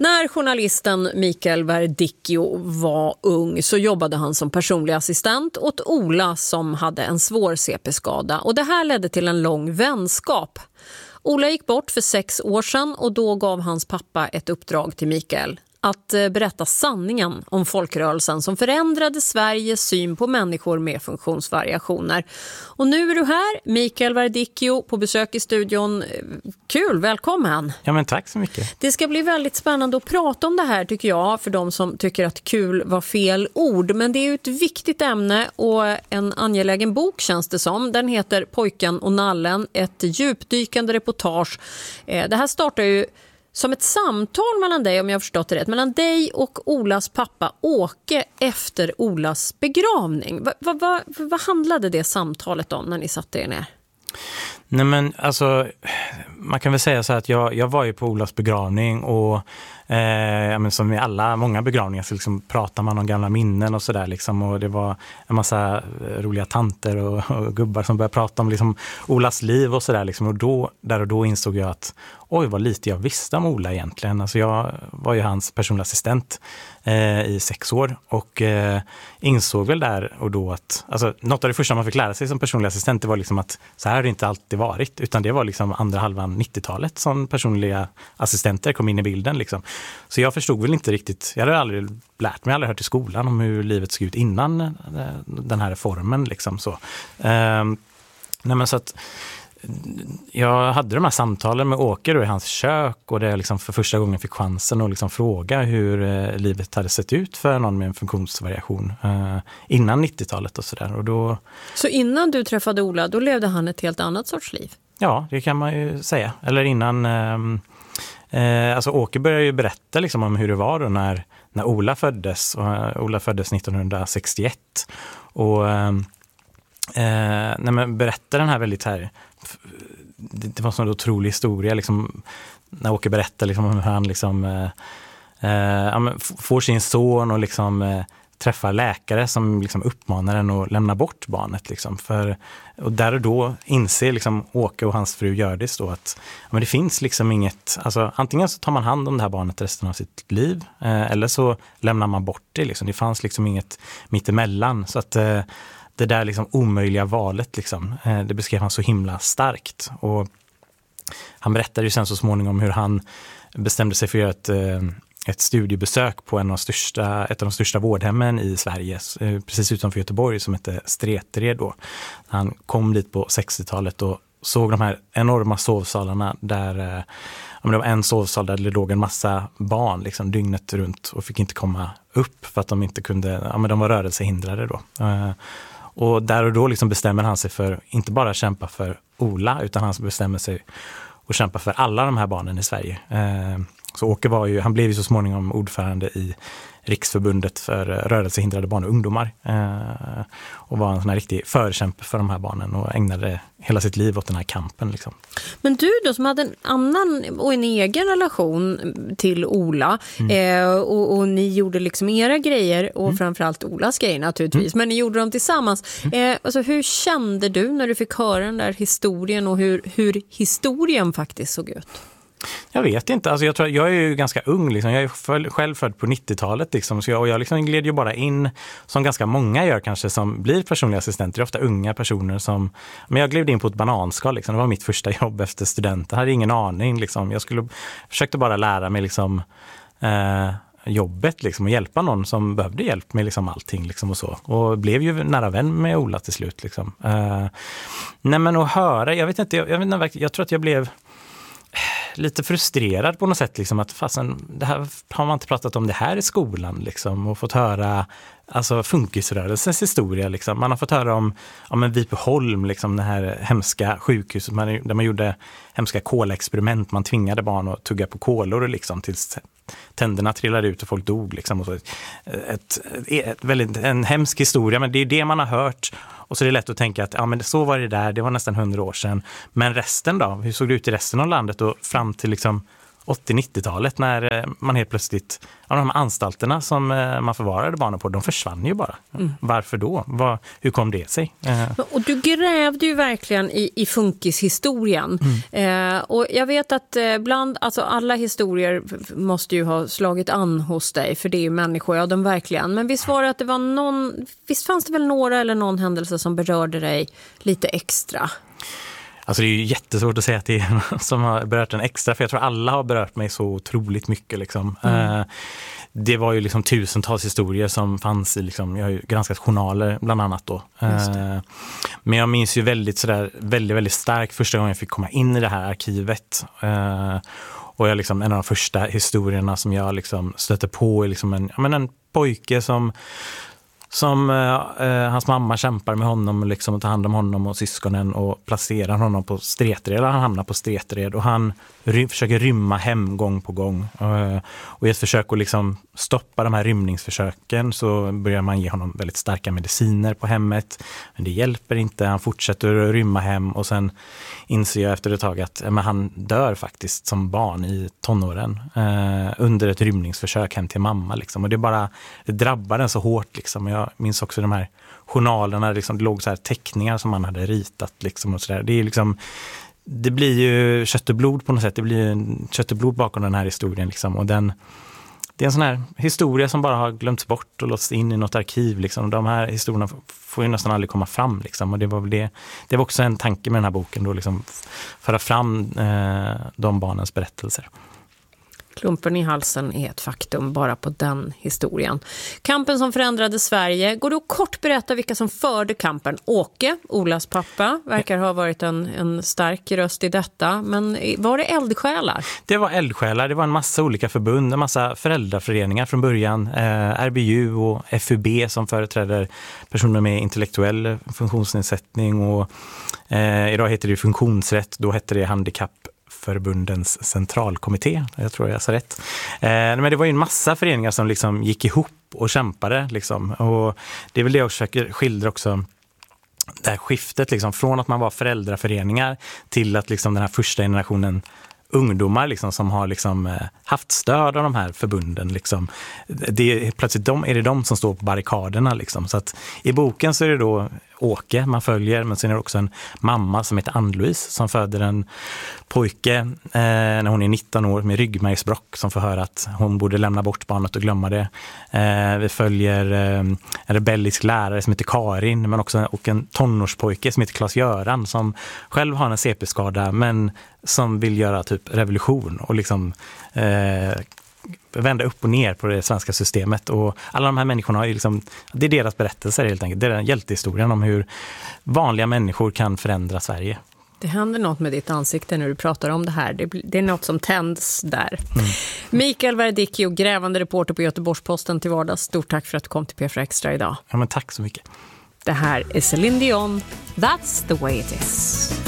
När journalisten Mikael Verdicchio var ung så jobbade han som personlig assistent åt Ola som hade en svår CP-skada. Och det här ledde till en lång vänskap. Ola gick bort för 6 år sedan och då gav hans pappa ett uppdrag till Mikael. Att berätta sanningen om folkrörelsen som förändrade Sveriges syn på människor med funktionsvariationer. Och nu är du här, Mikael Verdicchio, på besök i studion. Kul, välkommen! Ja, men tack så mycket. Det ska bli väldigt spännande att prata om det här, tycker jag, för de som tycker att kul var fel ord. Men det är ju ett viktigt ämne och en angelägen bok, känns det som. Den heter Pojken och nallen, ett djupdykande reportage. Det här startar ju som ett samtal mellan dig, om jag har förstått det rätt, mellan dig och Olas pappa Åke efter Olas begravning. Vad handlade det samtalet om när ni satte er ner? Nej, men alltså, man kan väl säga så att jag var ju på Olas begravning och men som i många begravningar så liksom pratar man om gamla minnen och sådär liksom, och det var en massa roliga tanter och gubbar som började prata om liksom Olas liv och sådär liksom, och då insåg jag att oj, vad lite jag visste om Ola egentligen. Alltså jag var ju hans personliga assistent i 6 år och insåg väl där och då att alltså, något av det första man fick lära sig som personlig assistent, det var liksom att så här har det inte alltid varit, utan det var liksom andra halvan 90-talet som personliga assistenter kom in i bilden liksom. Så jag förstod väl inte riktigt, jag hade aldrig lärt mig, aldrig hört i skolan om hur livet såg ut innan den här reformen liksom så. Nej, men så att jag hade de här samtalen med Åke då i hans kök, och det liksom för första gången fick chansen att liksom fråga hur livet hade sett ut för någon med en funktionsvariation innan 90-talet och sådär. Och då... Så innan du träffade Ola, då levde han ett helt annat sorts liv? Ja, det kan man ju säga. Eller innan... alltså Åke började ju berätta liksom om hur det var då när Ola föddes. Och Ola föddes 1961. Och när man berättar den här väldigt här... Det var en sån otrolig historia liksom, när Åke berättar liksom, hur han liksom, får sin son och liksom, träffar läkare som liksom, uppmanar den att lämna bort barnet. Liksom, och där och då inser liksom, Åke och hans fru Gördis då att men det finns liksom inget, alltså, antingen så tar man hand om det här barnet resten av sitt liv eller så lämnar man bort det. Liksom. Det fanns liksom inget mittemellan, så att det där liksom omöjliga valet liksom, det beskrev han så himla starkt. Och han berättade ju sen så småningom hur han bestämde sig för att göra ett studiebesök på ett av de största vårdhemmen i Sverige, precis utanför Göteborg, som heter Stretered då. Han kom dit på 60-talet och såg de här enorma sovsalarna där det var en sovsal där det låg en massa barn liksom, dygnet runt och fick inte komma upp för att de inte kunde, de var rörelsehindrade då. Och där och då liksom bestämmer han sig för inte bara kämpa för Ola, utan han bestämmer sig att kämpa för alla de här barnen i Sverige. Så Åke han blev ju så småningom ordförande i Riksförbundet för rörelsehindrade barn och ungdomar och var en sån här riktig förkämpe för de här barnen och ägnade hela sitt liv åt den här kampen. Liksom. Men du då som hade en annan och en egen relation till Ola och ni gjorde liksom era grejer och framförallt Olas grejer naturligtvis, men ni gjorde dem tillsammans. Alltså, hur kände du när du fick höra den där historien och hur historien faktiskt såg ut? Jag vet inte, alltså jag är ju ganska ung liksom. Jag är själv född på 90-talet liksom, så jag liksom gled ju bara in som ganska många gör kanske som blir personliga assistenter. Det är ofta unga personer men jag gled in på ett bananskal liksom. Det var mitt första jobb efter studenten. Jag hade ingen aning liksom. Jag försökte bara lära mig liksom jobbet liksom, och hjälpa någon som behövde hjälp med liksom allting liksom och så. Och blev ju nära vän med Ola till slut liksom. Nej, men att höra, jag tror att jag blev lite frustrerad på något sätt liksom, att fasen, det här har man inte pratat om det här i skolan liksom, och fått höra alltså funkisrörelsens historia liksom. Man har fått höra om en Vipeholm liksom, det här hemska sjukhuset där man gjorde hemska kolexperiment, man tvingade barn att tugga på kolor liksom, tills tänderna trillade ut och folk dog liksom, och så. En hemsk historia, men det är det man har hört. Och så är det lätt att tänka att men så var det var nästan 100 år sedan. Men resten då? Hur såg det ut i resten av landet och fram till liksom 80-90-talet när man helt plötsligt, de här anstalterna som man förvarade barnen på, de försvann ju bara. Varför då? Hur kom det sig? Och du grävde ju verkligen i funkishistorien. Och jag vet att alla historier måste ju ha slagit an hos dig, för det är ju människoöden verkligen. Men visst var det att det var visst fanns det väl några eller någon händelse som berörde dig lite extra? Alltså det är ju jättesvårt att säga att det är någon som har berört en extra, för jag tror alla har berört mig så otroligt mycket liksom. Det var ju liksom tusentals historier som fanns i liksom, jag har ju granskat journaler bland annat då. Men jag minns ju väldigt väldigt starkt första gången jag fick komma in i det här arkivet. Och jag liksom, en av de första historierna som jag liksom stötte på är liksom en pojke som hans mamma kämpar med honom liksom, att ta hand om honom och syskonen och placerar honom på Stretred, eller han hamnar på Stretred, och han försöker rymma hem gång på gång. Och i ett försök att liksom stoppa de här rymningsförsöken så börjar man ge honom väldigt starka mediciner på hemmet, men det hjälper inte, han fortsätter att rymma hem, och sen inser jag efter ett tag att han dör faktiskt som barn i tonåren under ett rymningsförsök hem till mamma liksom. Och det drabbar den så hårt liksom. Jag minns också de här journalerna, liksom, det låg så här teckningar som man hade ritat liksom, och så där. Det är liksom, det blir ju kött och blod på något sätt. Det blir ju kött och blod bakom den här historien liksom. Och det är en sån här historia som bara har glömts bort och låsts in i något arkiv liksom. De här historierna får ju nästan aldrig komma fram liksom. Och det var också en tanke med den här boken då, liksom, föra fram de barnens berättelser. Klumpen i halsen är ett faktum bara på den historien. Kampen som förändrade Sverige. Går du att kort berätta vilka som förde kampen? Åke, Olas pappa, verkar ha varit en stark röst i detta. Men var det eldsjälar? Det var eldsjälar. Det var en massa olika förbund, en massa föräldraföreningar från början. RBU och FUB som företräder personer med intellektuell funktionsnedsättning. Och idag heter det funktionsrätt, då hette det Handikappförbundens centralkommitté, jag tror jag sa rätt. Men det var ju en massa föreningar som liksom gick ihop och kämpade liksom. Och det är väl det jag försöker skildra också, det här skiftet liksom, från att man var föräldraföreningar till att liksom den här första generationen ungdomar liksom, som har liksom haft stöd av de här förbunden liksom. Plötsligt är det de som står på barrikaderna liksom. Så att i boken så är det då Åke man följer, men sen är det också en mamma som heter Ann-Louise som föder en pojke när hon är 19 år med ryggmärgsbråck, som får höra att hon borde lämna bort barnet och glömma det. Vi följer en rebellisk lärare som heter Karin, men också en tonårspojke som heter Claes-Göran som själv har en CP-skada men som vill göra typ revolution och liksom vända upp och ner på det svenska systemet. Och alla de här människorna har ju liksom, det är deras berättelser helt enkelt. Det är den hjältehistorien om hur vanliga människor kan förändra Sverige. Det händer något med ditt ansikte när du pratar om det här. Det är något som tänds där. Mikael Verdicchio, grävande reporter på Göteborgs-Posten till vardags. Stort tack för att du kom till P4 Extra idag. Ja, men tack så mycket. Det här är Céline Dion. That's the way it is.